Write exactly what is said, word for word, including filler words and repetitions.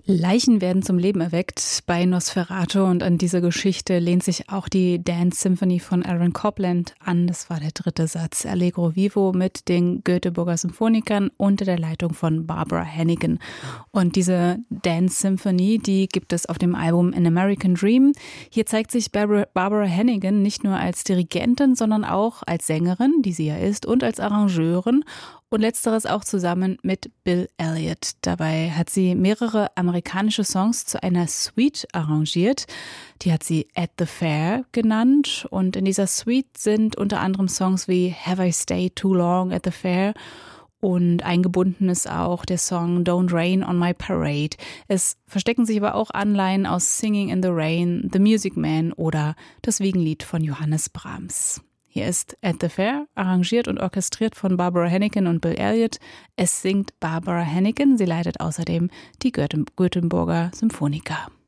Leichen werden zum Leben erweckt bei Nosferatu und an diese Geschichte lehnt sich auch die Dance Symphony von Aaron Copland an. Das war der dritte Satz. Allegro Vivo mit den Göteborger Symphonikern unter der Leitung von Barbara Hannigan. Und diese Dance Symphony, die gibt es auf dem Album An American Dream. Hier zeigt sich Barbara, Barbara Hannigan nicht nur als Dirigentin, sondern auch als Sängerin, die sie ja ist, und als Arrangeurin. Und letzteres auch zusammen mit Bill Elliott. Dabei hat sie mehrere amerikanische Songs zu einer Suite arrangiert. Die hat sie At the Fair genannt. Und in dieser Suite sind unter anderem Songs wie Have I Stayed Too Long at the Fair? Und eingebunden ist auch der Song Don't Rain on My Parade. Es verstecken sich aber auch Anleihen aus Singing in the Rain, The Music Man oder das Wiegenlied von Johannes Brahms. Hier ist At the Fair, arrangiert und orchestriert von Barbara Hannigan und Bill Elliott. Es singt Barbara Hannigan, sie leitet außerdem die Göteborger Symphoniker.